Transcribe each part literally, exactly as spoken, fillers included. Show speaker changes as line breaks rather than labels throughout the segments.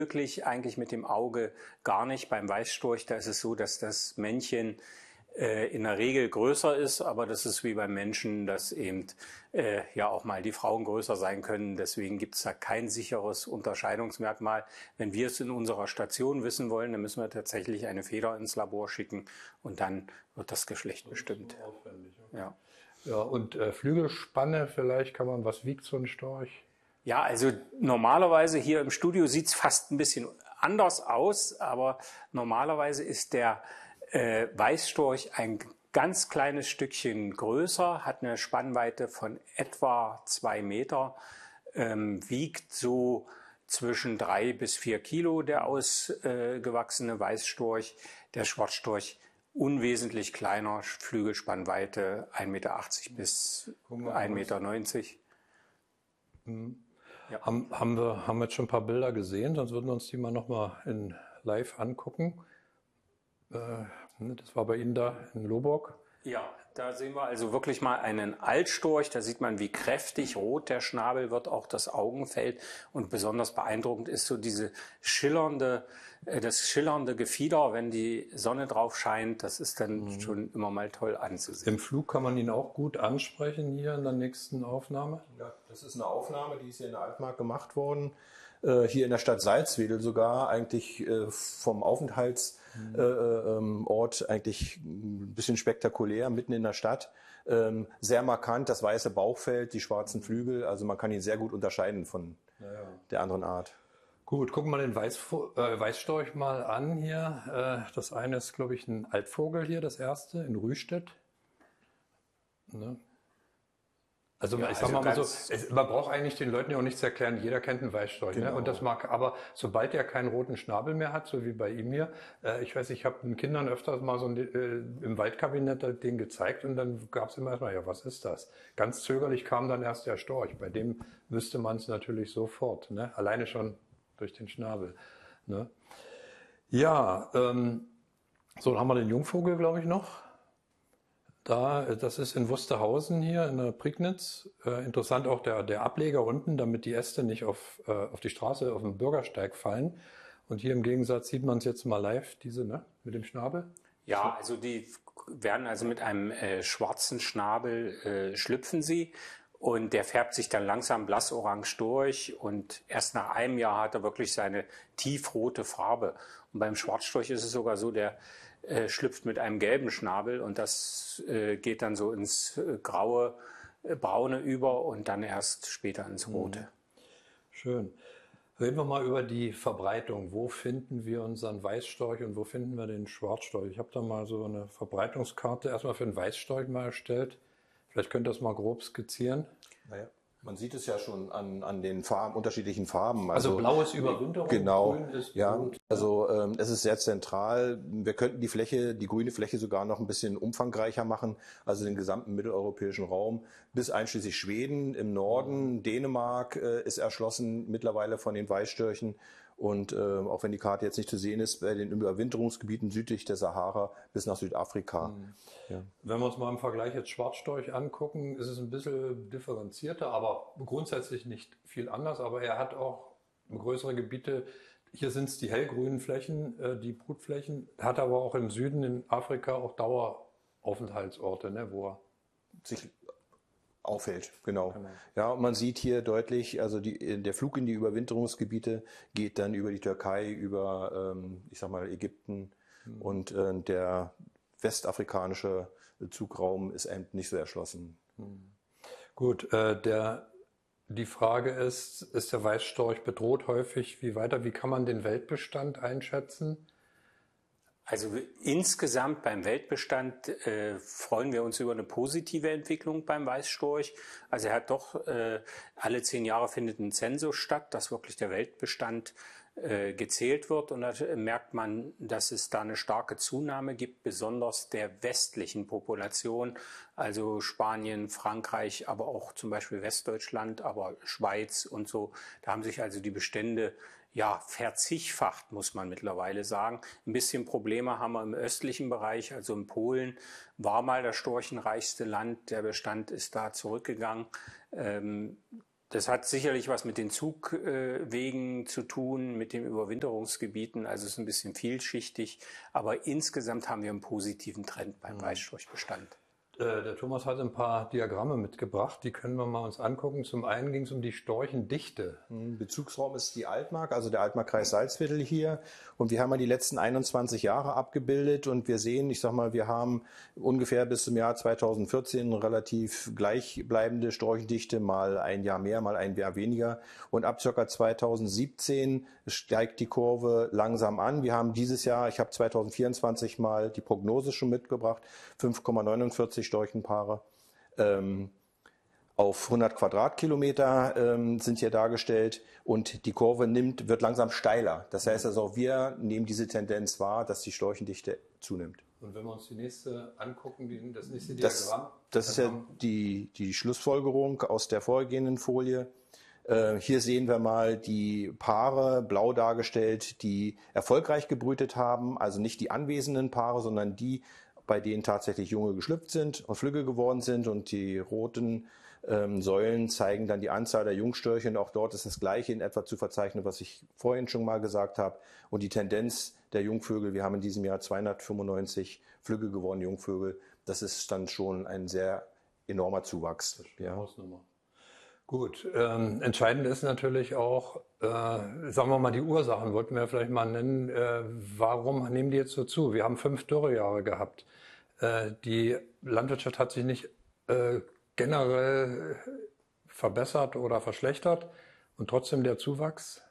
möglich, eigentlich mit dem Auge gar nicht. Beim Weißstorch, da ist es so, dass das Männchen äh, in der Regel größer ist, aber das ist wie beim Menschen, dass eben äh, ja auch mal die Frauen größer sein können. Deswegen gibt es da kein sicheres Unterscheidungsmerkmal. Wenn wir es in unserer Station wissen wollen, dann müssen wir tatsächlich eine Feder ins Labor schicken und dann wird das Geschlecht das bestimmt.
So aufwendig, okay.
Ja.
Ja, und äh, Flügelspanne, vielleicht kann man, was wiegt so ein Storch?
Ja, also normalerweise hier im Studio sieht es fast ein bisschen anders aus, aber normalerweise ist der äh, Weißstorch ein ganz kleines Stückchen größer, hat eine Spannweite von etwa zwei Meter, ähm, wiegt so zwischen drei bis vier Kilo der ausgewachsene äh, Weißstorch, der Schwarzstorch unwesentlich kleiner, Flügelspannweite ein Meter achtzig bis ein Meter neunzig.
Mhm. Ja. Haben, haben wir haben jetzt schon ein paar Bilder gesehen, sonst würden wir uns die mal nochmal in live angucken. Äh, das war bei Ihnen da in Loborg.
Ja, da sehen wir also wirklich mal einen Altstorch. Da sieht man, wie kräftig rot der Schnabel wird, auch das Augenfeld. Und besonders beeindruckend ist so diese schillernde, das schillernde Gefieder, wenn die Sonne drauf scheint. Das ist dann mhm. schon immer mal toll anzusehen.
Im Flug kann man ihn auch gut ansprechen hier in der nächsten Aufnahme.
Ja, das ist eine Aufnahme, die ist hier in der Altmark gemacht worden. Äh, hier in der Stadt Salzwedel sogar, eigentlich äh, vom Aufenthaltsort mhm. äh, ähm, eigentlich ein bisschen spektakulär, mitten in der Stadt. Ähm, sehr markant, das weiße Bauchfeld, die schwarzen Flügel, also man kann ihn sehr gut unterscheiden von ja, ja. der anderen Art.
Gut, gucken wir den Weißvo äh, Weißstorch mal an hier. Äh, das eine ist, glaube ich, ein Altvogel hier, das erste, in Rüstedt. Ne? Also ja, ich sag also mal so, es, man braucht eigentlich den Leuten ja auch nichts erklären, jeder kennt einen Weißstorch. Genau. Ne? Und das mag, aber sobald er keinen roten Schnabel mehr hat, so wie bei ihm hier, äh, ich weiß, ich habe den Kindern öfters mal so ein, äh, im Waldkabinett den gezeigt und dann gab es immer erstmal, ja, was ist das? Ganz zögerlich kam dann erst der Storch. Bei dem wüsste man es natürlich sofort, ne? Alleine schon durch den Schnabel. Ne? Ja, ähm, so, dann haben wir den Jungvogel, glaube ich, noch. Da, das ist in Wusterhausen hier in der Prignitz. Äh, interessant auch der, der Ableger unten, damit die Äste nicht auf, äh, auf die Straße, auf den Bürgersteig fallen. Und hier im Gegensatz sieht man es jetzt mal live, diese, ne, mit dem Schnabel.
Ja, also die werden also mit einem äh, schwarzen Schnabel äh, schlüpfen sie. Und der färbt sich dann langsam blassorange durch und erst nach einem Jahr hat er wirklich seine tiefrote Farbe. Und beim Schwarzstorch ist es sogar so, der äh, schlüpft mit einem gelben Schnabel und das äh, geht dann so ins äh, graue, äh, braune über und dann erst später ins Rote.
Schön. Reden wir mal über die Verbreitung. Wo finden wir unseren Weißstorch und wo finden wir den Schwarzstorch? Ich habe da mal so eine Verbreitungskarte erstmal für den Weißstorch mal erstellt. Vielleicht könnt ihr das mal grob skizzieren.
Naja, man sieht es ja schon an, an den Farben, unterschiedlichen Farben.
Also, also blau ist Überwinterung,
genau,
grün ist
ja,
Blut.
Also ähm, es ist sehr zentral. Wir könnten die Fläche, die grüne Fläche sogar noch ein bisschen umfangreicher machen, also den gesamten mitteleuropäischen Raum, bis einschließlich Schweden im Norden. Dänemark äh, ist erschlossen mittlerweile von den Weißstörchen. Und äh, auch wenn die Karte jetzt nicht zu sehen ist, bei den Überwinterungsgebieten südlich der Sahara bis nach Südafrika. Mhm.
Ja. Wenn wir uns mal im Vergleich jetzt Schwarzstorch angucken, ist es ein bisschen differenzierter, aber grundsätzlich nicht viel anders. Aber er hat auch größere Gebiete. Hier sind es die hellgrünen Flächen, äh, die Brutflächen. Er hat aber auch im Süden in Afrika auch Daueraufenthaltsorte, ne, wo er
sich auffällt, genau.
genau.
Ja, und man sieht hier deutlich, also die, der Flug in die Überwinterungsgebiete geht dann über die Türkei, über, ähm, ich sag mal, Ägypten mhm. und äh, der westafrikanische Zugraum ist eben nicht so erschlossen.
Mhm. Gut, äh, der, die Frage ist, ist der Weißstorch bedroht häufig? Wie weiter? Wie kann man den Weltbestand einschätzen?
Also insgesamt beim Weltbestand äh, freuen wir uns über eine positive Entwicklung beim Weißstorch. Also er hat doch, äh, alle zehn Jahre findet ein Zensus statt, dass wirklich der Weltbestand äh, gezählt wird. Und da merkt man, dass es da eine starke Zunahme gibt, besonders der westlichen Population, also Spanien, Frankreich, aber auch zum Beispiel Westdeutschland, aber Schweiz und so. Da haben sich also die Bestände ja, verzigfacht, muss man mittlerweile sagen. Ein bisschen Probleme haben wir im östlichen Bereich, also in Polen war mal das storchenreichste Land. Der Bestand ist da zurückgegangen. Ähm, Das hat sicherlich was mit den Zugwegen zu tun, mit den Überwinterungsgebieten. Also es ist ein bisschen vielschichtig. Aber insgesamt haben wir einen positiven Trend beim Weißstorchbestand.
Der Thomas hat ein paar Diagramme mitgebracht, die können wir mal uns angucken. Zum einen ging es um die Storchendichte.
Bezugsraum ist die Altmark, also der Altmarkkreis Salzwedel hier. Und wir haben mal die letzten einundzwanzig Jahre abgebildet und wir sehen, ich sag mal, wir haben ungefähr bis zum Jahr zweitausendvierzehn eine relativ gleichbleibende Storchendichte, mal ein Jahr mehr, mal ein Jahr weniger. Und ab ca. zweitausendsiebzehn steigt die Kurve langsam an. Wir haben dieses Jahr, ich habe zweitausendvierundzwanzig mal die Prognose schon mitgebracht, fünf Komma neunundvierzig Storchenpaare ähm, auf hundert Quadratkilometer ähm, sind hier dargestellt und die Kurve nimmt, wird langsam steiler. Das heißt also, auch wir nehmen diese Tendenz wahr, dass die Storchendichte zunimmt.
Und wenn wir uns die nächste angucken, die, das nächste
Das,
Diagramm.
das ist ja die, die Schlussfolgerung aus der vorhergehenden Folie. Äh, hier sehen wir mal die Paare blau dargestellt, die erfolgreich gebrütet haben, also nicht die anwesenden Paare, sondern die, bei denen tatsächlich Junge geschlüpft sind und Flügge geworden sind, und die roten ähm, Säulen zeigen dann die Anzahl der Jungstörche, und auch dort ist das Gleiche in etwa zu verzeichnen, was ich vorhin schon mal gesagt habe. Und die Tendenz der Jungvögel, wir haben in diesem Jahr zweihundertfünfundneunzig Flügge gewordene Jungvögel, das ist dann schon ein sehr enormer Zuwachs.
Ja. Hausnummer. Gut, ähm, entscheidend ist natürlich auch, äh, sagen wir mal, die Ursachen wollten wir vielleicht mal nennen. Äh, warum nehmen die jetzt so zu? Wir haben fünf Dürrejahre gehabt. Äh, die Landwirtschaft hat sich nicht äh, generell verbessert oder verschlechtert und trotzdem der Zuwachs.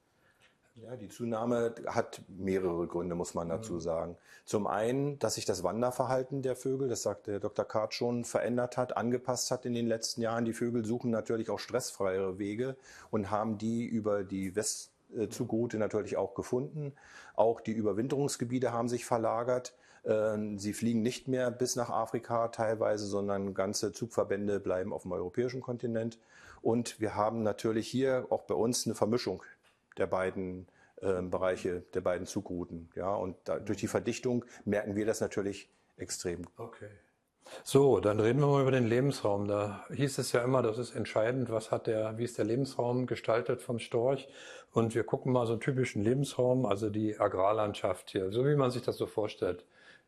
Ja, die Zunahme hat mehrere Gründe, muss man dazu sagen. Zum einen, dass sich das Wanderverhalten der Vögel, das sagte Herr Doktor Karth schon, verändert hat, angepasst hat in den letzten Jahren. Die Vögel suchen natürlich auch stressfreiere Wege und haben die über die Westzugroute natürlich auch gefunden. Auch die Überwinterungsgebiete haben sich verlagert. Sie fliegen nicht mehr bis nach Afrika teilweise, sondern ganze Zugverbände bleiben auf dem europäischen Kontinent. Und wir haben natürlich hier auch bei uns eine Vermischung der beiden äh, Bereiche, der beiden Zugrouten. Ja, und da, durch die Verdichtung merken wir das natürlich extrem.
Okay. So, dann reden wir mal über den Lebensraum. Da hieß es ja immer, das ist entscheidend, was hat der, wie ist der Lebensraum gestaltet vom Storch. Und wir gucken mal so einen typischen Lebensraum, also die Agrarlandschaft hier, so wie man sich das so vorstellt.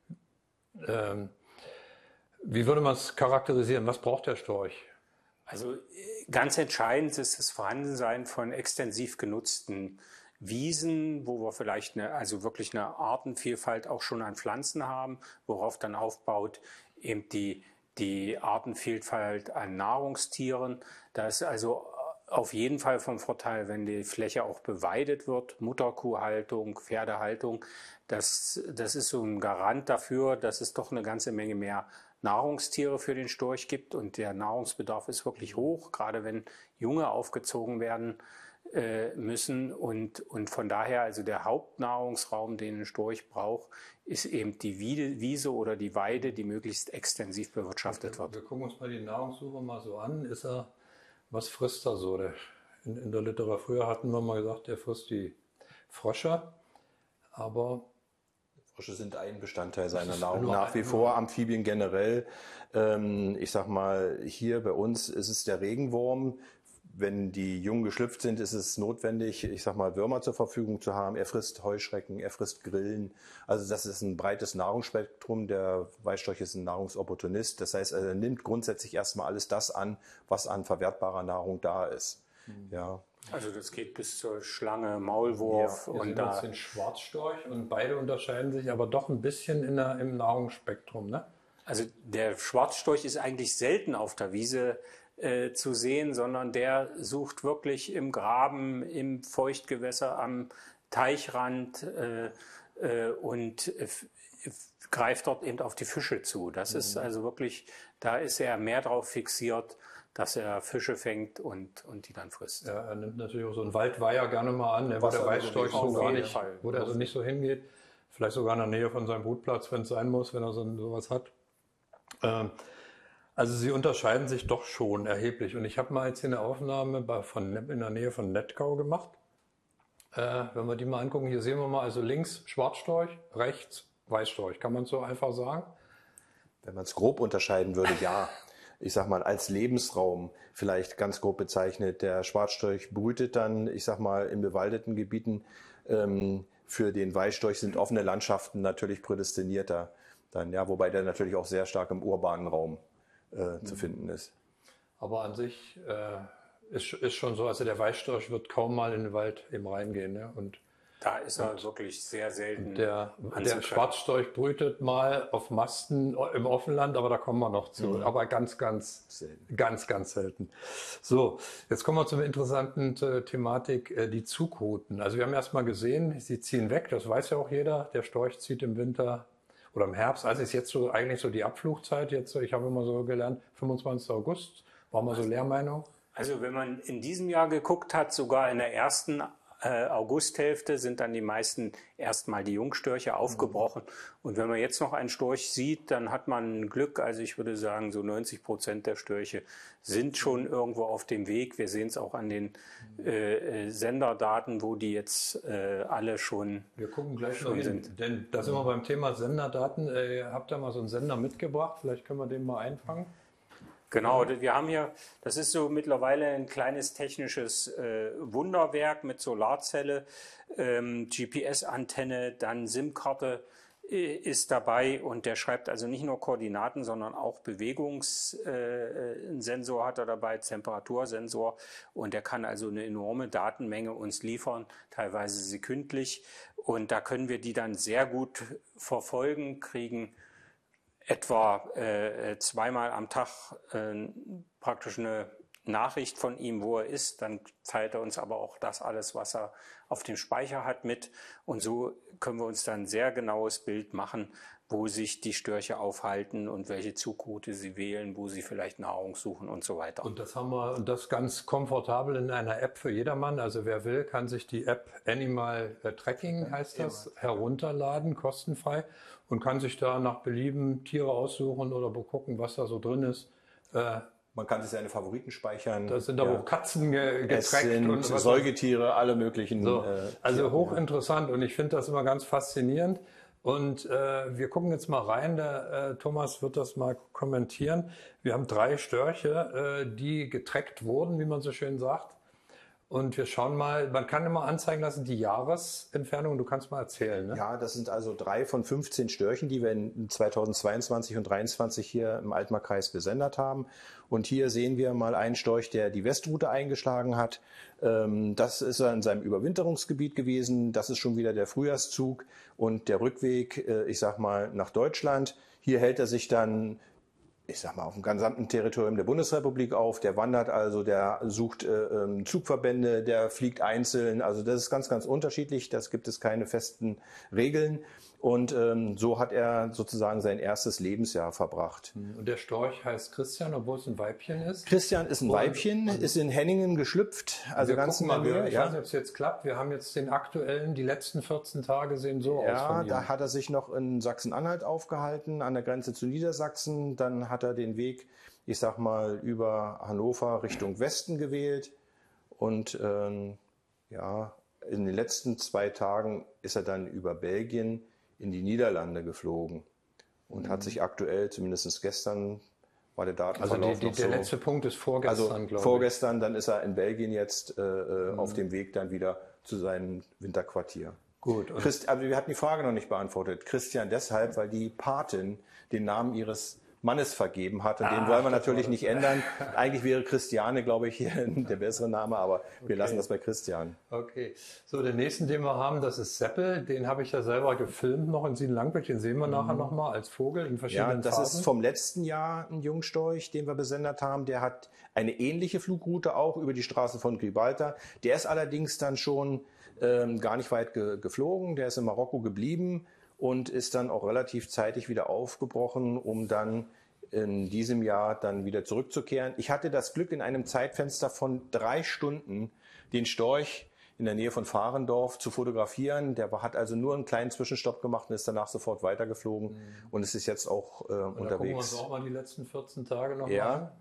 Ähm, wie würde man es charakterisieren? Was braucht der Storch?
Also ganz entscheidend ist das Vorhandensein von extensiv genutzten Wiesen, wo wir vielleicht eine, also wirklich eine Artenvielfalt auch schon an Pflanzen haben, worauf dann aufbaut eben die, die Artenvielfalt an Nahrungstieren. Da ist also auf jeden Fall vom Vorteil, wenn die Fläche auch beweidet wird, Mutterkuhhaltung, Pferdehaltung. Das, das ist so ein Garant dafür, dass es doch eine ganze Menge mehr Nahrungstiere für den Storch gibt, und der Nahrungsbedarf ist wirklich hoch, gerade wenn Junge aufgezogen werden äh, müssen, und, und von daher also der Hauptnahrungsraum, den ein Storch braucht, ist eben die Wiede, Wiese oder die Weide, die möglichst extensiv bewirtschaftet wird.
Wir gucken uns mal die Nahrungssuche mal so an. Ist er, was frisst er so? Der, in, in der Literatur früher hatten wir mal gesagt, der frisst die Frösche, aber
Frösche sind ein Bestandteil seiner Nahrung, nach wie vor, Amphibien generell. Ähm, ich sag mal, hier bei uns ist es der Regenwurm. Wenn die Jungen geschlüpft sind, ist es notwendig, ich sag mal, Würmer zur Verfügung zu haben. Er frisst Heuschrecken, er frisst Grillen. Also das ist ein breites Nahrungsspektrum. Der Weißstorch ist ein Nahrungsopportunist. Das heißt, er nimmt grundsätzlich erstmal alles das an, was an verwertbarer Nahrung da ist. Mhm. Ja.
Also das geht bis zur Schlange, Maulwurf.
Ja,
und
da den Schwarzstorch, und beide unterscheiden sich aber doch ein bisschen in der, im Nahrungsspektrum, ne?
Also der Schwarzstorch ist eigentlich selten auf der Wiese äh, zu sehen, sondern der sucht wirklich im Graben, im Feuchtgewässer, am Teichrand äh, äh, und äh, greift dort eben auf die Fische zu. Das mhm. ist also wirklich, da ist er mehr drauf fixiert, dass er Fische fängt und, und die dann frisst.
Ja, er nimmt natürlich auch so einen Waldweiher gerne mal an, wo der Weißstorch so gar nicht, Fall. wo der also nicht so hingeht. Vielleicht sogar in der Nähe von seinem Brutplatz, wenn es sein muss, wenn er so sowas hat. Ähm, also sie unterscheiden sich doch schon erheblich. Und ich habe mal jetzt hier eine Aufnahme bei, von, in der Nähe von Netkau gemacht. Äh, wenn wir die mal angucken, hier sehen wir mal, also links Schwarzstorch, rechts Weißstorch. Kann man so einfach sagen?
Wenn man es grob unterscheiden würde, ja. ich sag mal, als Lebensraum vielleicht ganz grob bezeichnet. Der Schwarzstorch brütet dann, ich sag mal, in bewaldeten Gebieten. Ähm, für den Weißstorch sind offene Landschaften natürlich prädestinierter. Dann, ja, wobei der natürlich auch sehr stark im urbanen Raum äh, mhm. zu finden ist.
Aber an sich äh, ist, ist schon so, also der Weißstorch wird kaum mal in den Wald eben reingehen. Ne? Und
da ist er und wirklich sehr selten.
Der, der Schwarzstorch brütet mal auf Masten im Offenland, aber da kommen wir noch zu. Mhm. Aber ganz, ganz selten. ganz, ganz selten. So, jetzt kommen wir zur interessanten Thematik, die Zugrouten. Also wir haben erst mal gesehen, sie ziehen weg, das weiß ja auch jeder. Der Storch zieht im Winter oder im Herbst. Also ist jetzt so eigentlich so die Abflugzeit. Jetzt, ich habe immer so gelernt, fünfundzwanzigster August, war mal so Lehrmeinung.
Also wenn man in diesem Jahr geguckt hat, sogar in der ersten Äh, Augusthälfte sind dann die meisten erstmal die Jungstörche aufgebrochen. Mhm. Und wenn man jetzt noch einen Storch sieht, dann hat man Glück. Also ich würde sagen, so neunzig Prozent der Störche sind schon irgendwo auf dem Weg. Wir sehen es auch an den äh, Senderdaten, wo die jetzt äh, alle schon
Wir gucken gleich noch hin, sind. Denn da sind wir beim Thema Senderdaten. Äh, habt ihr mal so einen Sender mitgebracht? Vielleicht können wir den mal einfangen.
Genau, wir haben hier, das ist so mittlerweile ein kleines technisches äh, Wunderwerk mit Solarzelle, ähm, G P S-Antenne, dann SIM-Karte äh, ist dabei und der schreibt also nicht nur Koordinaten, sondern auch Bewegungssensor äh, hat er dabei, Temperatursensor und der kann also eine enorme Datenmenge uns liefern, teilweise sekündlich und da können wir die dann sehr gut verfolgen, kriegen etwa äh, zweimal am Tag äh, praktisch eine Nachricht von ihm, wo er ist. Dann teilt er uns aber auch das alles, was er auf dem Speicher hat, mit. Und so können wir uns dann ein sehr genaues Bild machen, wo sich die Störche aufhalten und welche Zugroute sie wählen, wo sie vielleicht Nahrung suchen und so weiter.
Und das haben wir, und das ganz komfortabel in einer App für jedermann. Also wer will, kann sich die App Animal Tracking, heißt das, herunterladen, kostenfrei, und kann sich da nach Belieben Tiere aussuchen oder gucken, was da so drin ist.
Äh, Man kann sich seine Favoriten speichern.
Da sind aber ja auch Katzen ge getrackt.
Und Säugetiere, alle möglichen.
So. Äh, also hochinteressant und ich finde das immer ganz faszinierend. Und äh, wir gucken jetzt mal rein, der äh, Thomas wird das mal kommentieren. Wir haben drei Störche, äh, die getrackt wurden, wie man so schön sagt. Und wir schauen mal, man kann immer anzeigen lassen, die Jahresentfernung, du kannst mal erzählen. Ne?
Ja, das sind also drei von fünfzehn Störchen, die wir in zweitausendzweiundzwanzig und zweitausenddreiundzwanzig hier im Altmarkkreis besendet haben. Und hier sehen wir mal einen Storch, der die Westroute eingeschlagen hat. Das ist in seinem Überwinterungsgebiet gewesen. Das ist schon wieder der Frühjahrszug und der Rückweg, ich sag mal, nach Deutschland. Hier hält er sich dann, ich sag mal, auf dem gesamten Territorium der Bundesrepublik auf. Der wandert also, der sucht äh, Zugverbände, der fliegt einzeln. Also das ist ganz, ganz unterschiedlich. Das gibt es keine festen Regeln. Und ähm, so hat er sozusagen sein erstes Lebensjahr verbracht.
Und der Storch heißt Christian, obwohl es ein Weibchen ist?
Christian ist ein und, Weibchen, und ist in Henningen geschlüpft. Also ganz
mal, wir, ich ja. weiß nicht, ob es jetzt klappt. Wir haben jetzt den aktuellen, die letzten vierzehn Tage sehen so
ja,
aus.
Ja, da hat er sich noch in Sachsen-Anhalt aufgehalten, an der Grenze zu Niedersachsen. Dann hat er den Weg, ich sag mal, über Hannover Richtung Westen gewählt. Und ähm, ja, in den letzten zwei Tagen ist er dann über Belgien in die Niederlande geflogen und mhm. hat sich aktuell, zumindest gestern, war der Datenverlauf
also die, die,
noch
der
so.
Der letzte Punkt ist vorgestern,
also
glaube ich.
Vorgestern, dann ist er in Belgien jetzt äh, mhm. auf dem Weg dann wieder zu seinem Winterquartier.
Gut.
Christ, aber wir hatten die Frage noch nicht beantwortet. Christian deshalb, weil die Patin den Namen ihres Mannes vergeben hat. Und ah, den wollen wir natürlich nicht ändern. Eigentlich wäre Christiane, glaube ich, hier der bessere Name, aber wir okay. lassen das bei Christian.
Okay. So, den nächsten, den wir haben, das ist Seppel. Den habe ich ja selber gefilmt noch in Siebenlangbeck. Den sehen wir mhm. nachher nochmal als Vogel in verschiedenen
Ja, das
Phasen.
ist vom letzten Jahr ein Jungstorch, den wir besendet haben. Der hat eine ähnliche Flugroute auch über die Straße von Gibraltar. Der ist allerdings dann schon ähm, gar nicht weit ge geflogen. Der ist in Marokko geblieben und ist dann auch relativ zeitig wieder aufgebrochen, um dann in diesem Jahr dann wieder zurückzukehren. Ich hatte das Glück, in einem Zeitfenster von drei Stunden den Storch in der Nähe von Fahrendorf zu fotografieren. Der hat also nur einen kleinen Zwischenstopp gemacht und ist danach sofort weitergeflogen. Mhm. Und es ist jetzt auch äh, und unterwegs. Da gucken wir
uns auch mal die letzten vierzehn Tage noch
ja.
mal an.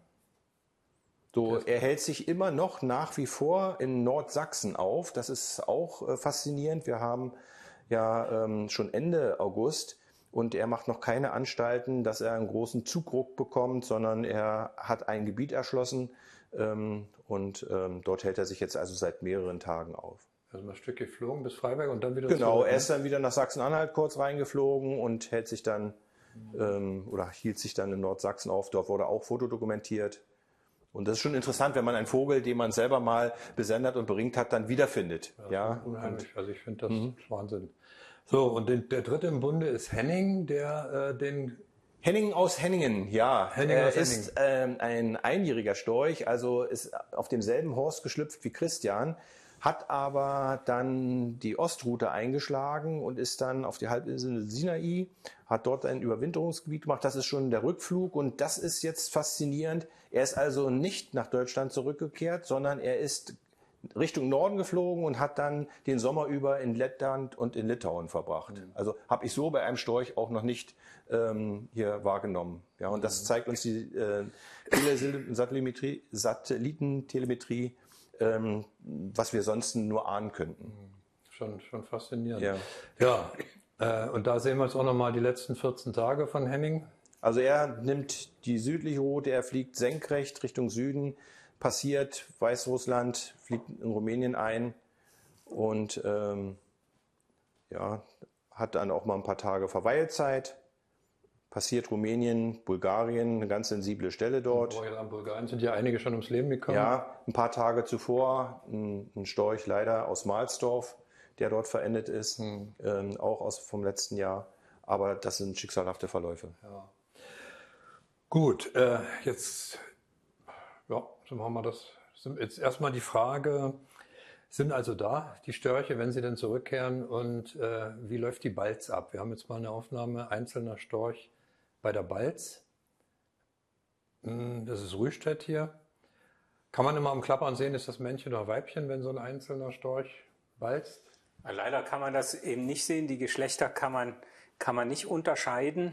So, er hält sich immer noch nach wie vor in Nordsachsen auf. Das ist auch äh, faszinierend. Wir haben ja ähm, schon Ende August und er macht noch keine Anstalten, dass er einen großen Zugruck bekommt, sondern er hat ein Gebiet erschlossen ähm, und ähm, dort hält er sich jetzt also seit mehreren Tagen auf.
Also mal ein Stück geflogen bis Freiberg und dann wieder
Genau,
zurück.
er ist dann wieder nach Sachsen-Anhalt kurz reingeflogen und hält sich dann ähm, oder hielt sich dann in Nordsachsen auf. Dort wurde auch fotodokumentiert. Und das ist schon interessant, wenn man einen Vogel, den man selber mal besendet und beringt hat, dann wiederfindet.
Ja,
ja?
Unheimlich. Also ich finde das mhm. Wahnsinn. So, und den, der dritte im Bunde ist Henning, der äh, den...
Henning aus Henningen, ja.
Henning
er
aus
ist ähm, ein einjähriger Storch, also ist auf demselben Horst geschlüpft wie Christian, hat aber dann die Ostroute eingeschlagen und ist dann auf die Halbinsel Sinai, hat dort ein Überwinterungsgebiet gemacht. Das ist schon der Rückflug und das ist jetzt faszinierend. Er ist also nicht nach Deutschland zurückgekehrt, sondern er ist Richtung Norden geflogen und hat dann den Sommer über in Lettland und in Litauen verbracht. Mhm. Also habe ich so bei einem Storch auch noch nicht ähm, hier wahrgenommen. Ja, und das zeigt uns die äh, Satellitentelemetrie, Satellitentelemetrie ähm, was wir sonst nur ahnen könnten.
Schon, schon faszinierend.
Ja,
ja äh, und da sehen wir jetzt auch nochmal die letzten vierzehn Tage von Henning.
Also er nimmt die südliche Route, er fliegt senkrecht Richtung Süden, passiert Weißrussland, fliegt in Rumänien ein und ähm, ja, hat dann auch mal ein paar Tage Verweilzeit, passiert Rumänien, Bulgarien, eine ganz sensible Stelle dort.
In Bulgarien sind ja einige schon ums Leben gekommen.
Ja, ein paar Tage zuvor ein, ein Storch leider aus Mahlsdorf, der dort verendet ist, hm. ähm, auch aus vom letzten Jahr. Aber das sind schicksalhafte Verläufe.
Ja. Gut, äh, jetzt ja, so machen wir das. Jetzt erstmal die Frage, sind also da die Störche, wenn sie dann zurückkehren und äh, wie läuft die Balz ab? Wir haben jetzt mal eine Aufnahme einzelner Storch bei der Balz. Das ist Rühstedt hier. Kann man immer am Klappern sehen, ist das Männchen oder Weibchen, wenn so ein einzelner Storch balzt?
Leider kann man das eben nicht sehen. Die Geschlechter kann man, kann man nicht unterscheiden.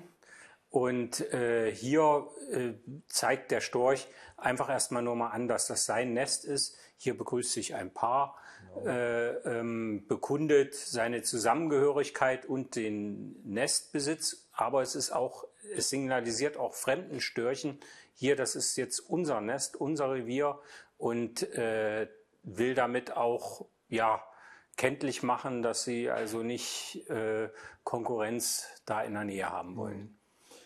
Und äh, hier äh, zeigt der Storch einfach erstmal nur mal an, dass das sein Nest ist. Hier begrüßt sich ein Paar, genau. äh, ähm, bekundet seine Zusammengehörigkeit und den Nestbesitz. Aber es ist auch, es signalisiert auch fremden Störchen, hier, das ist jetzt unser Nest, unser Revier und äh, will damit auch, ja, kenntlich machen, dass sie also nicht äh, Konkurrenz da in der Nähe haben wollen.
Mhm.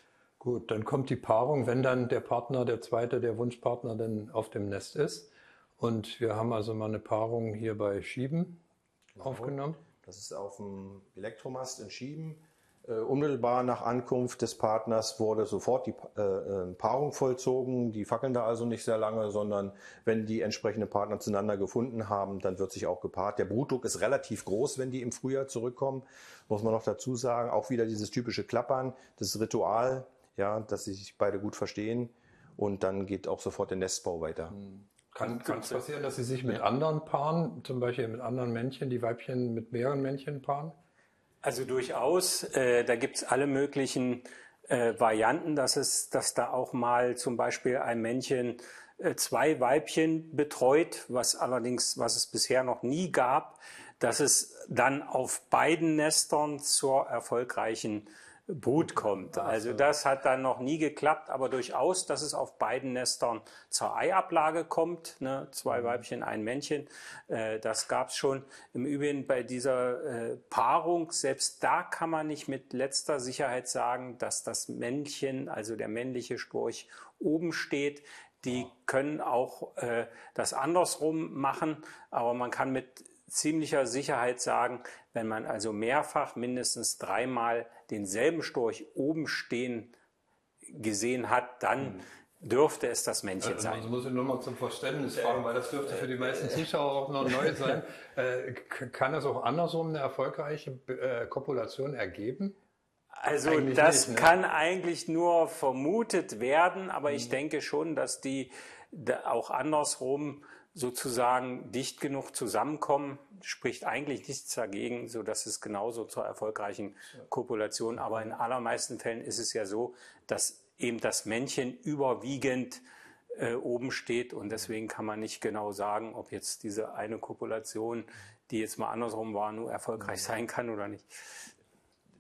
Gut, dann kommt die Paarung, wenn dann der Partner, der zweite, der Wunschpartner dann auf dem Nest ist. Und wir haben also mal eine Paarung hier bei Schieben genau. aufgenommen.
Das ist auf dem Elektromast in Schieben. Äh, unmittelbar nach Ankunft des Partners wurde sofort die äh, Paarung vollzogen. Die fackeln da also nicht sehr lange, sondern wenn die entsprechenden Partner zueinander gefunden haben, dann wird sich auch gepaart. Der Brutdruck ist relativ groß, wenn die im Frühjahr zurückkommen, muss man noch dazu sagen. Auch wieder dieses typische Klappern, das Ritual, ja, dass sie sich beide gut verstehen und dann geht auch sofort der Nestbau weiter.
Kann, kann es passieren, dass sie sich mit ja. anderen paaren, zum Beispiel mit anderen Männchen, die Weibchen mit mehreren Männchen paaren?
Also durchaus, äh, da gibt es alle möglichen äh, Varianten, dass es, dass da auch mal zum Beispiel ein Männchen äh, zwei Weibchen betreut, was allerdings, was es bisher noch nie gab, dass es dann auf beiden Nestern zur erfolgreichen Brut kommt. Also das hat dann noch nie geklappt, aber durchaus, dass es auf beiden Nestern zur Eiablage kommt, ne? Zwei Weibchen, ein Männchen, äh, das gab es schon. Im Übrigen bei dieser äh, Paarung, selbst da kann man nicht mit letzter Sicherheit sagen, dass das Männchen, also der männliche Storch, oben steht. Die können auch äh, das andersrum machen, aber man kann mit ziemlicher Sicherheit sagen, wenn man also mehrfach, mindestens dreimal denselben Storch oben stehen gesehen hat, dann dürfte es das Männchen
also,
sein.
Das muss ich nur mal zum Verständnis fragen, weil das dürfte für die meisten Zuschauer auch noch neu sein. Äh, kann es auch andersrum eine erfolgreiche äh, Kopulation ergeben?
Also
eigentlich
das
nicht, ne?
kann eigentlich nur vermutet werden, aber mhm. ich denke schon, dass die da auch andersrum sozusagen dicht genug zusammenkommen, spricht eigentlich nichts dagegen, so dass es genauso zur erfolgreichen Kopulation, aber in allermeisten Fällen ist es ja so, dass eben das Männchen überwiegend äh, oben steht und deswegen kann man nicht genau sagen, ob jetzt diese eine Kopulation, die jetzt mal andersrum war, nur erfolgreich sein kann oder nicht.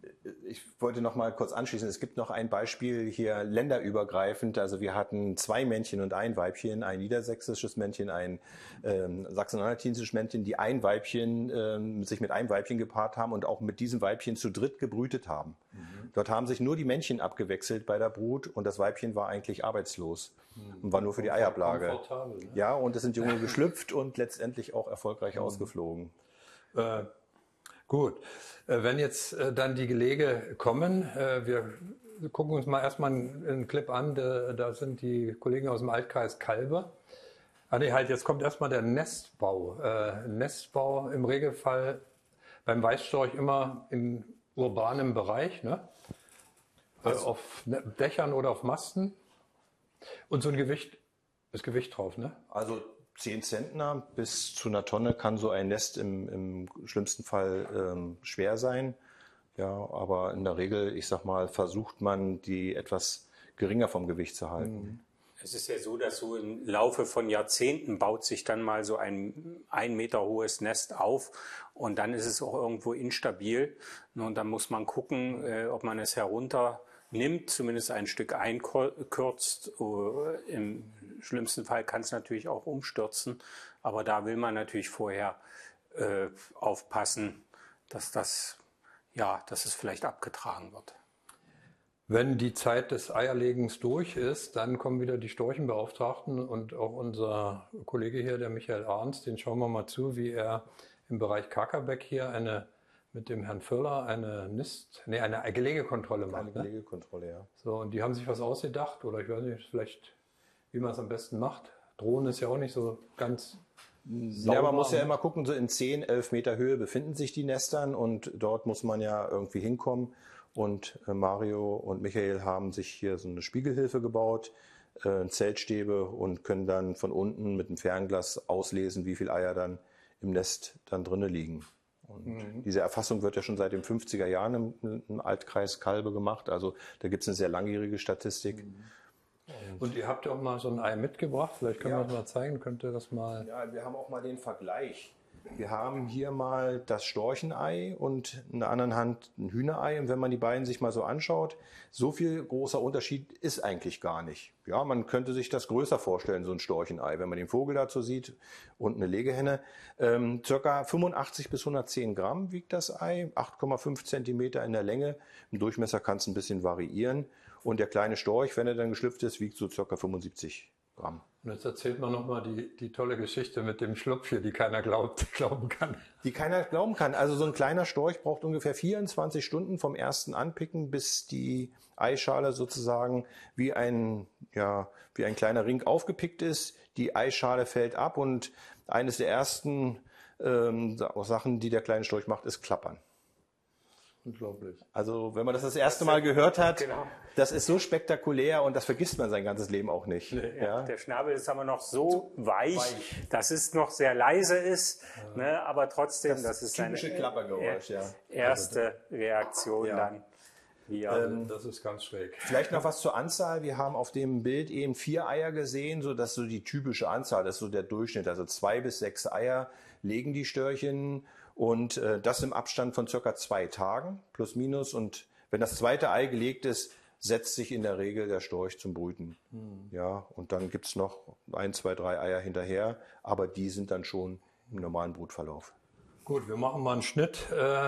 Ich wollte noch mal kurz anschließen. Es gibt noch ein Beispiel hier länderübergreifend. Also wir hatten zwei Männchen und ein Weibchen, ein niedersächsisches Männchen, ein ähm, sachsen-anhaltinisches Männchen, die ein Weibchen ähm, sich mit einem Weibchen gepaart haben und auch mit diesem Weibchen zu dritt gebrütet haben. Mhm. Dort haben sich nur die Männchen abgewechselt bei der Brut und das Weibchen war eigentlich arbeitslos mhm. und war nur für die Eiablage.
Ne?
Ja, und es sind Junge geschlüpft und letztendlich auch erfolgreich mhm. ausgeflogen.
Äh, gut. Wenn jetzt dann die Gelege kommen, wir gucken uns mal erstmal einen Clip an, da sind die Kollegen aus dem Altkreis Calbe. Ah nee, halt, jetzt kommt erstmal der Nestbau. Nestbau im Regelfall beim Weißstorch immer im urbanen Bereich, ne? Also auf Dächern oder auf Masten. Und so ein Gewicht, ist Gewicht drauf, ne?
Also zehn Zentner bis zu einer Tonne kann so ein Nest im, im schlimmsten Fall ähm, schwer sein. Ja, aber in der Regel, ich sag mal, versucht man, die etwas geringer vom Gewicht zu halten.
Es ist ja so, dass so im Laufe von Jahrzehnten baut sich dann mal so ein ein Meter hohes Nest auf und dann ist es auch irgendwo instabil. Und dann muss man gucken, äh, ob man es herunternimmt, zumindest ein Stück einkürzt. Im schlimmsten Fall kann es natürlich auch umstürzen, aber da will man natürlich vorher äh, aufpassen, dass das, ja, dass es vielleicht abgetragen wird.
Wenn die Zeit des Eierlegens durch ist, dann kommen wieder die Storchenbeauftragten und auch unser Kollege hier, der Michael Arns, den schauen wir mal zu, wie er im Bereich Kakerbeck hier eine mit dem Herrn Völler eine Nist, nee, eine Gelegekontrolle macht.
Eine Gelegekontrolle, ne? Ja.
So, und die haben sich was ausgedacht oder ich weiß nicht, vielleicht wie man es am besten macht. Drohnen ist ja auch nicht so ganz sauber.
Ja, man muss ja immer gucken, so in zehn, elf Meter Höhe befinden sich die Nestern und dort muss man ja irgendwie hinkommen. Und Mario und Michael haben sich hier so eine Spiegelhilfe gebaut, äh, Zeltstäbe und können dann von unten mit einem Fernglas auslesen, wie viele Eier dann im Nest dann drinnen liegen. Und mhm. diese Erfassung wird ja schon seit den fünfziger Jahren im, im Altkreis Calbe gemacht. Also da gibt es eine sehr langjährige Statistik.
Mhm. Und, und ihr habt ja auch mal so ein Ei mitgebracht, vielleicht können ja. wir das mal zeigen, könnt ihr das mal...
Ja, wir haben auch mal den Vergleich. Wir haben hier mal das Storchenei und in der anderen Hand ein Hühnerei. Und wenn man die beiden sich mal so anschaut, so viel großer Unterschied ist eigentlich gar nicht. Ja, man könnte sich das größer vorstellen, so ein Storchenei, wenn man den Vogel dazu sieht und eine Legehenne. Ähm, circa fünfundachtzig bis hundertzehn Gramm wiegt das Ei, acht Komma fünf Zentimeter in der Länge. Im Durchmesser kann es ein bisschen variieren. Und der kleine Storch, wenn er dann geschlüpft ist, wiegt so circa fünfundsiebzig Gramm.
Und jetzt erzählt man nochmal die, die tolle Geschichte mit dem Schlupf hier, die keiner glaubt, glauben kann.
Die keiner glauben kann. Also so ein kleiner Storch braucht ungefähr vierundzwanzig Stunden vom ersten Anpicken, bis die Eischale sozusagen wie ein, ja, wie ein kleiner Ring aufgepickt ist. Die Eischale fällt ab und eines der ersten ähm, Sachen, die der kleine Storch macht, ist klappern.
Unglaublich.
Also wenn man das das erste Mal gehört hat, genau. Das ist so spektakulär und das vergisst man sein ganzes Leben auch nicht.
Ja, ja. Der Schnabel ist aber noch so weich, weich. dass es noch sehr leise ist, ja. ne, aber trotzdem, das, das ist eine
Klappergeräusch, ja.
erste Reaktion ja. dann.
Ja, ähm, das ist ganz schräg.
Vielleicht noch was zur Anzahl. Wir haben auf dem Bild eben vier Eier gesehen, so dass so die typische Anzahl, das ist so der Durchschnitt. Also zwei bis sechs Eier legen die Störchen. Und äh, das im Abstand von circa zwei Tagen, plus minus. Und wenn das zweite Ei gelegt ist, setzt sich in der Regel der Storch zum Brüten. Hm. Ja, und dann gibt's noch ein, zwei, drei Eier hinterher, aber die sind dann schon im normalen Brutverlauf.
Gut, wir machen mal einen Schnitt.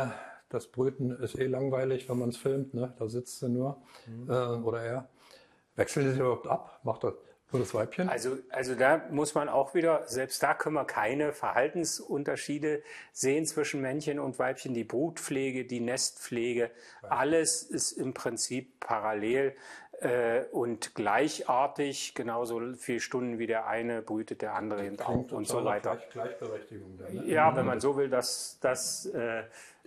Das Brüten ist eh langweilig, wenn man es filmt, ne? Da sitzt sie nur. Hm. Äh, oder er. Wechseln sie überhaupt ab? Macht das nur das Weibchen?
Also, also da muss man auch wieder, selbst da können wir keine Verhaltensunterschiede sehen zwischen Männchen und Weibchen. Die Brutpflege, die Nestpflege, alles ist im Prinzip parallel äh, und gleichartig. Genauso viele Stunden wie der eine brütet der andere eben auch und so weiter.
Gleich, Gleichberechtigung dann, ne?
Ja, wenn man so will, dass das äh,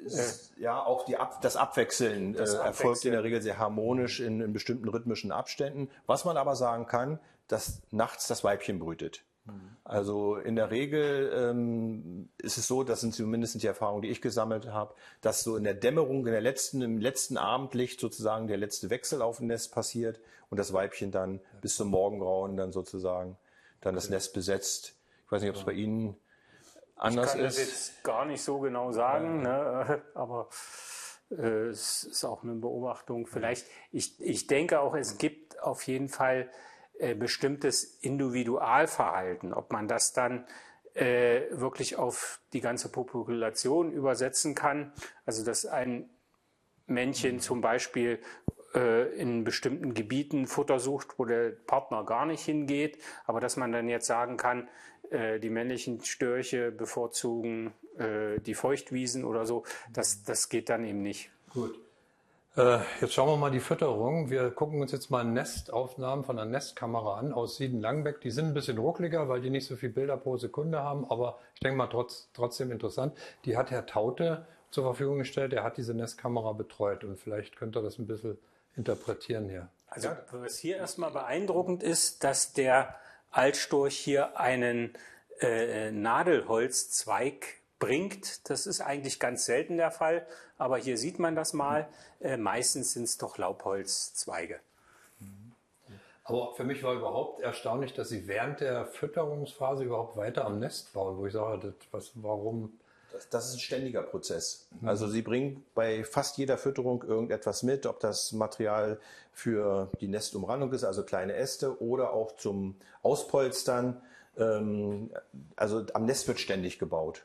ja, auch die Ab, das Abwechseln das äh, erfolgt Abwechseln. in der Regel sehr harmonisch in, in bestimmten rhythmischen Abständen. Was man aber sagen kann, dass nachts das Weibchen brütet. Mhm. Also in der Regel ähm, ist es so, das sind zumindest die Erfahrungen, die ich gesammelt habe, dass so in der Dämmerung, in der letzten, im letzten Abendlicht sozusagen der letzte Wechsel auf dem Nest passiert und das Weibchen dann ja. bis zum Morgengrauen dann sozusagen dann das Nest besetzt. Ich weiß nicht, ob es ja. bei Ihnen anders ist.
Ich kann das jetzt gar nicht so genau sagen, ja. ne? aber Äh, es ist auch eine Beobachtung. Vielleicht, ich, ich denke auch, es gibt auf jeden Fall äh, bestimmtes Individualverhalten. Ob man das dann äh, wirklich auf die ganze Population übersetzen kann. Also dass ein Männchen zum Beispiel äh, in bestimmten Gebieten Futter sucht, wo der Partner gar nicht hingeht, aber dass man dann jetzt sagen kann, äh, die männlichen Störche bevorzugen äh, die Feuchtwiesen oder so, das, das geht dann eben nicht.
Gut. Äh, jetzt schauen wir mal die Fütterung. Wir gucken uns jetzt mal Nestaufnahmen von der Nestkamera an aus Sieden-Langbeck. Die sind ein bisschen ruckliger, weil die nicht so viel Bilder pro Sekunde haben, aber ich denke mal trotz, trotzdem interessant. Die hat Herr Taute zur Verfügung gestellt. Er hat diese Nestkamera betreut und vielleicht könnt ihr das ein bisschen interpretieren hier.
Also was hier erstmal beeindruckend ist, dass der Altstorch hier einen äh, Nadelholzzweig bringt. Das ist eigentlich ganz selten der Fall, aber hier sieht man das mal. Äh, meistens sind es doch Laubholzzweige.
Aber für mich war überhaupt erstaunlich, dass Sie während der Fütterungsphase überhaupt weiter am Nest bauen, wo ich sage, das, was, warum...
Das, das ist ein ständiger Prozess. Also Sie bringen bei fast jeder Fütterung irgendetwas mit, ob das Material für die Nestumrandung ist, also kleine Äste, oder auch zum Auspolstern. Ähm, also am Nest wird ständig gebaut.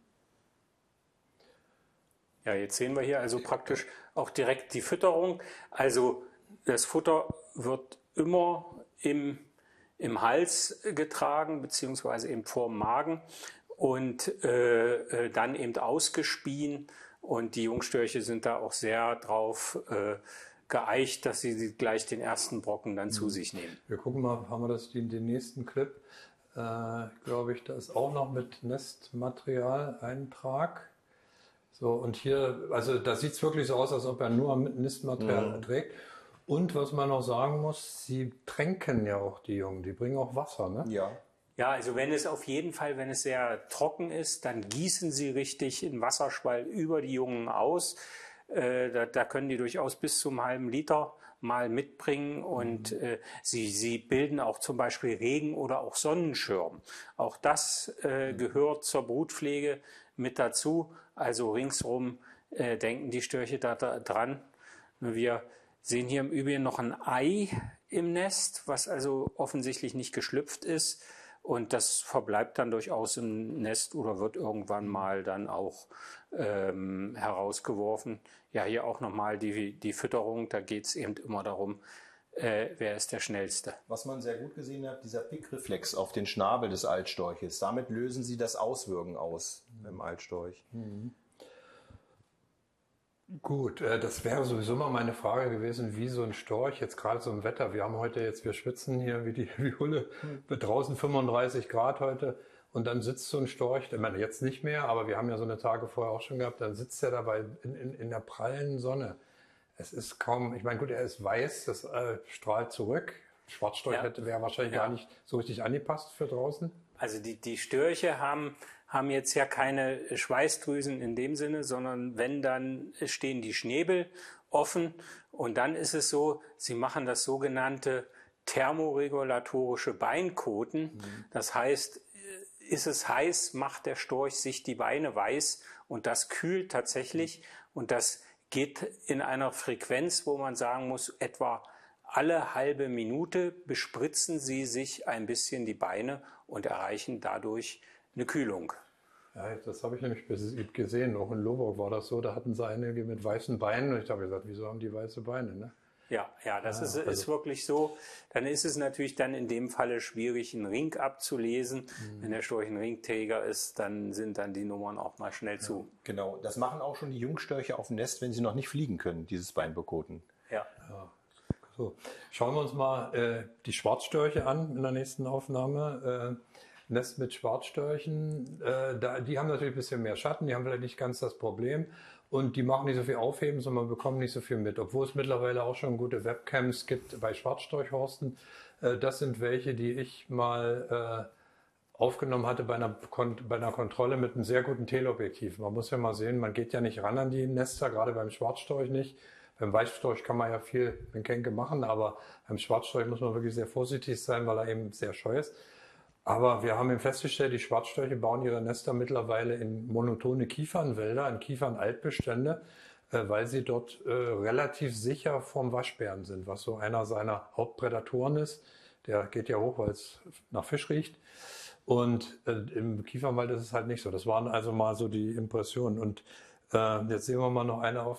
Ja, jetzt sehen wir hier also praktisch auch direkt die Fütterung. Also das Futter wird immer im, im Hals getragen, beziehungsweise eben vor dem Magen. Und äh, dann eben ausgespien und die Jungstörche sind da auch sehr drauf äh, geeicht, dass sie gleich den ersten Brocken dann zu sich nehmen.
Wir gucken mal, haben wir das den, den nächsten Clip, äh, glaube ich, da ist auch noch mit Nestmaterial-Eintrag. So, und hier, also da sieht es wirklich so aus, als ob er nur Nestmaterial mhm. trägt. Und was man noch sagen muss, sie tränken ja auch die Jungen, die bringen auch Wasser, ne?
Ja.
Ja, also wenn es auf jeden Fall, wenn es sehr trocken ist, dann gießen sie richtig in Wasserschwall über die Jungen aus. Äh, da, da können die durchaus bis zum halben Liter mal mitbringen und mhm. äh, sie, sie bilden auch zum Beispiel Regen- oder auch Sonnenschirm. Auch das äh, mhm. gehört zur Brutpflege mit dazu. Also ringsrum äh, denken die Störche da, da dran. Wir sehen hier im Übrigen noch ein Ei im Nest, was also offensichtlich nicht geschlüpft ist. Und das verbleibt dann durchaus im Nest oder wird irgendwann mal dann auch ähm, herausgeworfen. Ja, hier auch nochmal die, die Fütterung, da geht es eben immer darum, äh, wer ist der Schnellste.
Was man sehr gut gesehen hat, dieser Pickreflex auf den Schnabel des Altstorches. Damit lösen Sie das Auswürgen aus mhm. im Altstorch. Mhm.
Gut, äh, das wäre sowieso mal meine Frage gewesen, wie so ein Storch jetzt gerade so im Wetter. Wir haben heute jetzt, wir schwitzen hier wie die wie Hulle, mhm. draußen fünfunddreißig Grad heute und dann sitzt so ein Storch, ich meine jetzt nicht mehr, aber wir haben ja so eine Tage vorher auch schon gehabt, dann sitzt er dabei in, in, in der prallen Sonne. Es ist kaum, ich meine gut, er ist weiß, das äh, strahlt zurück. Schwarzstorch ja. hätte wäre wahrscheinlich ja. gar nicht so richtig angepasst für draußen.
Also die, die Störche haben haben jetzt ja keine Schweißdrüsen in dem Sinne, sondern wenn, dann stehen die Schnäbel offen und dann ist es so, sie machen das sogenannte thermoregulatorische Beinkoten. Mhm. Das heißt, ist es heiß, macht der Storch sich die Beine weiß und das kühlt tatsächlich mhm. und das geht in einer Frequenz, wo man sagen muss, etwa alle halbe Minute bespritzen sie sich ein bisschen die Beine und erreichen dadurch eine Kühlung.
Ja, das habe ich nämlich gesehen. Auch in Loborg war das so. Da hatten sie einige mit weißen Beinen. Und ich habe gesagt, wieso haben die weiße Beine? Ne?
Ja, ja, das ja, ist,
also
ist wirklich so. Dann ist es natürlich dann in dem Falle schwierig, einen Ring abzulesen. Mhm. Wenn der Storch ein Ringträger ist, dann sind dann die Nummern auch mal schnell ja, zu.
Genau, das machen auch schon die Jungstörche auf dem Nest, wenn sie noch nicht fliegen können, dieses Beinbekoten.
Ja.
ja. So. Schauen wir uns mal äh, die Schwarzstörche an in der nächsten Aufnahme. Äh, Nest mit Schwarzstörchen, äh, da, die haben natürlich ein bisschen mehr Schatten, die haben vielleicht nicht ganz das Problem und die machen nicht so viel Aufheben, sondern bekommen nicht so viel mit, obwohl es mittlerweile auch schon gute Webcams gibt bei Schwarzstorchhorsten. Äh, das sind welche, die ich mal äh, aufgenommen hatte bei einer, bei einer Kontrolle mit einem sehr guten Teleobjektiv. Man muss ja mal sehen, man geht ja nicht ran an die Nester, gerade beim Schwarzstorch nicht. Beim Weißstorch kann man ja viel mit Kenke machen, aber beim Schwarzstorch muss man wirklich sehr vorsichtig sein, weil er eben sehr scheu ist. Aber wir haben eben festgestellt, die Schwarzstörche bauen ihre Nester mittlerweile in monotone Kiefernwälder, in Kiefernaltbestände. äh, weil sie dort äh, relativ sicher vom Waschbären sind, was so einer seiner Hauptprädatoren ist. Der geht ja hoch, weil es nach Fisch riecht. Und äh, im Kiefernwald ist es halt nicht so. Das waren also mal so die Impressionen. Und äh, jetzt sehen wir mal noch eine Aufnahme.